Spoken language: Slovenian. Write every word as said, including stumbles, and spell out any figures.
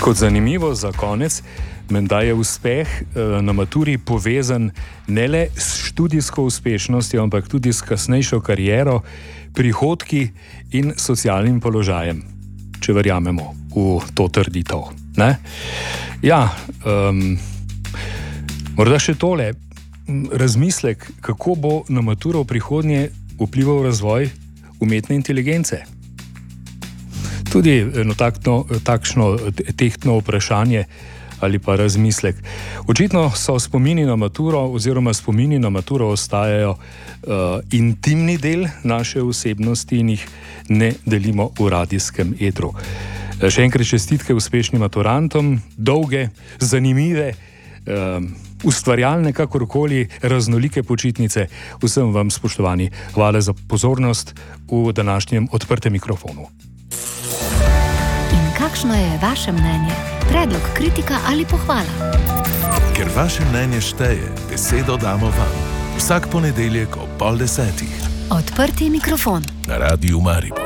Kot zanimivo za konec, menda je uspeh na maturi povezan ne le s študijsko uspešnostjo, ampak tudi s kasnejšo kariero, prihodki in socialnim položajem, če verjamemo v to trditev. Ne? Ja, um, morda še tole, razmislek, kako bo na maturo v prihodnje vplival razvoj umetne inteligence. Tudi eno takno, takšno tehtno vprašanje ali pa razmislek. Očitno so spomini na maturo oziroma spomini na maturo ostajajo uh, intimni del naše osebnosti in jih ne delimo v radijskem etru. Še enkrat čestitke uspešnim maturantom, dolge, zanimive, uh, ustvarjalne, kakorkoli, raznolike počitnice. Vsem vam, spoštovani, hvala za pozornost v današnjem odprtem mikrofonu. Kakšno je vaše mnenje? Predlog, kritika ali pohvala? Ker vaše mnenje šteje, besedo damo vam. Vsak ponedeljek ob pol desetih. Odprti mikrofon. Na Radiu Maribor.